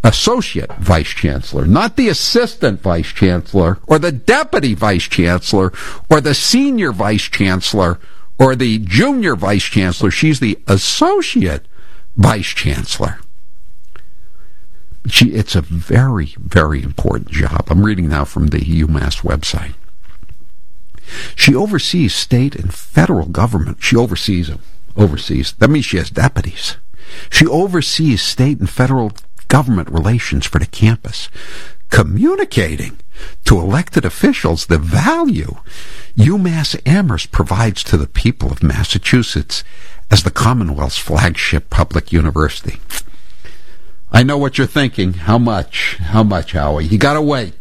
associate vice chancellor, not the assistant vice chancellor or the deputy vice chancellor or the senior vice chancellor or the junior vice chancellor. She's the associate vice chancellor. It's a very, very important job. I'm reading now from the UMass website. She oversees state and federal government. She oversees them. That means she has deputies. She oversees state and federal government relations for the campus, communicating to elected officials the value UMass Amherst provides to the people of Massachusetts as the Commonwealth's flagship public university. I know what you're thinking. How much, Howie? You gotta wait.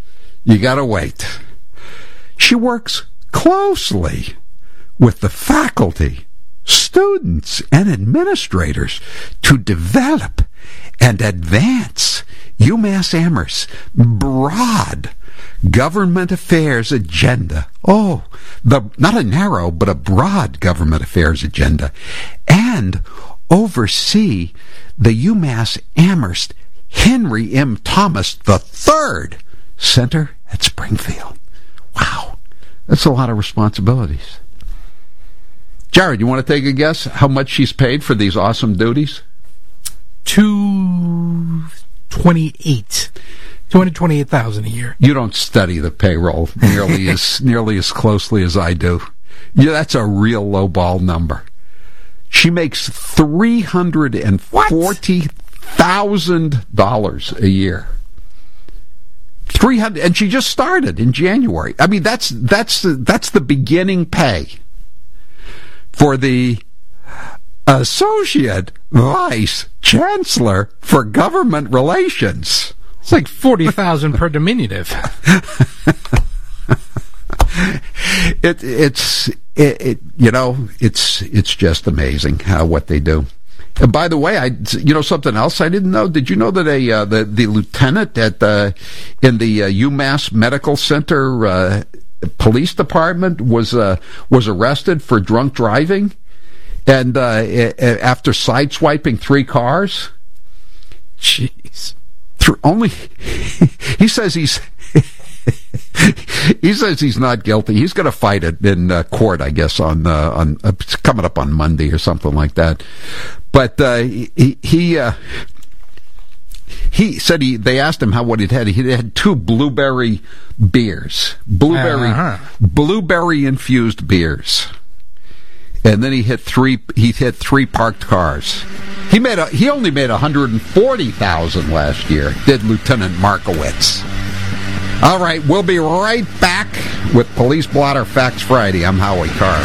She works closely with the faculty, students, and administrators to develop and advance UMass Amherst's broad government affairs agenda. Not a narrow, but a broad government affairs agenda. And oversee the UMass Amherst Henry M. Thomas III Center at Springfield. Wow. That's a lot of responsibilities. Jared, you want to take a guess how much she's paid for these awesome duties? $228,000 a year. You don't study the payroll nearly as closely as I do. Yeah, that's a real lowball number. She makes $340,000 a year. And she just started in January. I mean, that's the beginning pay for the Associate Vice Chancellor for Government Relations. It's like $40,000 per diminutive. It's just amazing what they do. And by the way, something else I didn't know. Did you know that the lieutenant in the UMass Medical Center police department was arrested for drunk driving, and after sideswiping 3 cars? Jeez. He says he's not guilty. He's going to fight it in court, I guess, on coming up on Monday or something like that. But he said they asked him what he'd had. He had 2 blueberry beers, blueberry infused beers, and then he hit 3 parked cars. He only made $140,000 last year. Did Lieutenant Markowitz? All right, we'll be right back with Police Blotter Facts Friday. I'm Howie Carr.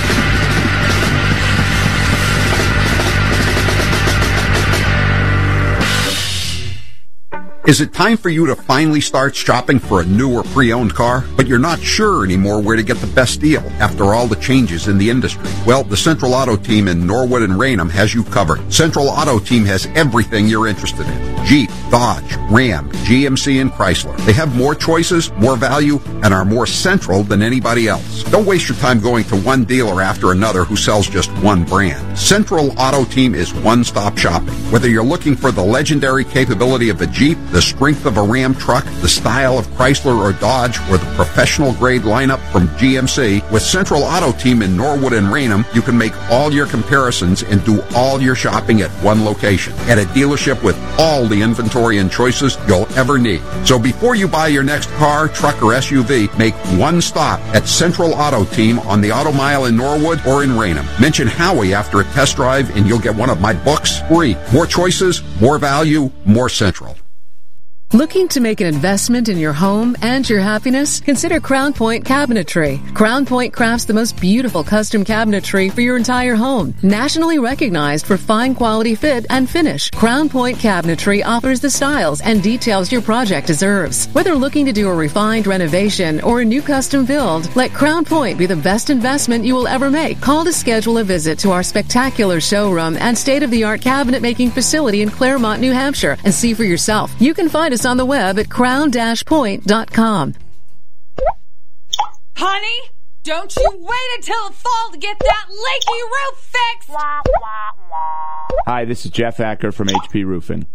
Is it time for you to finally start shopping for a new or pre-owned car, but you're not sure anymore where to get the best deal after all the changes in the industry? Well, the Central Auto Team in Norwood and Raynham has you covered. Central Auto Team has everything you're interested in. Jeep, Dodge, Ram, GMC, and Chrysler. They have more choices, more value, and are more central than anybody else. Don't waste your time going to one dealer after another who sells just one brand. Central Auto Team is one-stop shopping. Whether you're looking for the legendary capability of a Jeep, the strength of a Ram truck, the style of Chrysler or Dodge, or the professional-grade lineup from GMC, with Central Auto Team in Norwood and Raynham, you can make all your comparisons and do all your shopping at one location, at a dealership with all the inventory and choices you'll ever need. So before you buy your next car, truck, or SUV, make one stop at Central Auto Team on the Auto Mile in Norwood or in Raynham. Mention Howie after a test drive and you'll get one of my books free. More choices, more value, more Central. Looking to make an investment in your home and your happiness? Consider Crown Point Cabinetry. Crown Point crafts the most beautiful custom cabinetry for your entire home. Nationally recognized for fine quality fit and finish, Crown Point Cabinetry offers the styles and details your project deserves. Whether looking to do a refined renovation or a new custom build, let Crown Point be the best investment you will ever make. Call to schedule a visit to our spectacular showroom and state-of-the-art cabinet making facility in Claremont, New Hampshire, and see for yourself. You can find us on the web at crown-point.com. Honey, don't you wait until the fall to get that leaky roof fixed! Hi, this is Jeff Acker from HP Roofing.